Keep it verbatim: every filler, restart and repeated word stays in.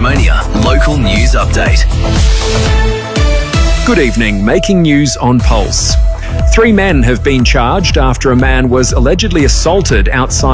Tasmania local news update. Good evening, making news on Pulse. Three men have been charged after a man was allegedly assaulted outside